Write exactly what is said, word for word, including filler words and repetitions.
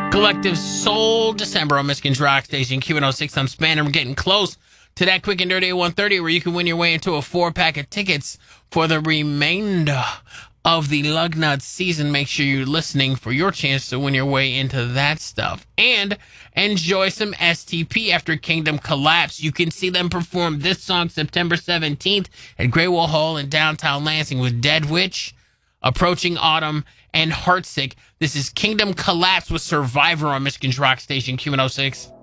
Collective Soul December on Michigan's Rock Station, Q one oh six. I'm Spanner. We're getting close to that quick and dirty at one thirty where you can win your way into a four-pack of tickets for the remainder of the Lugnut season. Make sure you're listening for your chance to win your way into that stuff. And enjoy some S T P after Kingdom Collapse. You can see them perform this song September seventeenth at Great Wall Hall in downtown Lansing with Dead Witch, Approaching Autumn, and Heartsick. This is Kingdom Collapse with Survivor on Michigan's Rock Station, Q one oh six.